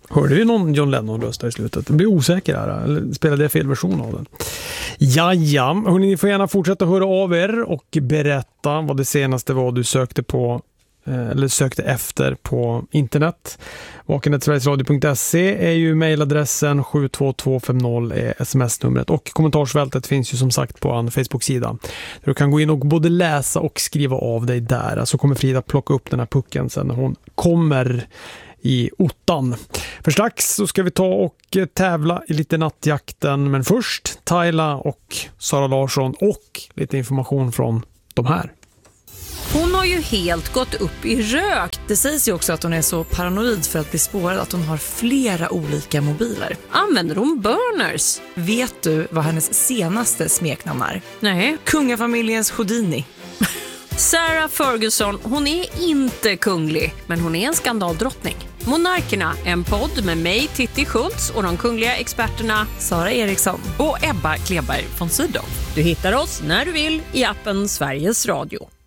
Hörde vi någon John Lennon-röst där i slutet? Det blir osäker här. Eller spelade jag fel version av den? Jaja, hörni, ni får gärna fortsätta höra av er och berätta vad det senaste var du sökte på eller sökte efter på internet. Vakenhetsverigesradio.se är ju mejladressen, 72250 är sms-numret och kommentarsfältet finns ju som sagt på en Facebook-sida. Du kan gå in och både läsa och skriva av dig där, så kommer Frida plocka upp den här pucken sen när hon kommer i ottan. För strax så ska vi ta och tävla i lite nattjakten, men först Tyla och Sara Larsson och lite information från de här. Hon har ju helt gått upp i rök. Det sägs ju också att hon är så paranoid för att bli spårad att hon har flera olika mobiler. Använder hon burners? Vet du vad hennes senaste smeknamn är? Nej. Kungafamiljens Houdini. Sarah Ferguson, hon är inte kunglig, men hon är en skandaldrottning. Monarkerna, en podd med mig, Titti Schultz, och de kungliga experterna Sara Eriksson och Ebba Kleberg von Sydow. Du hittar oss när du vill i appen Sveriges Radio.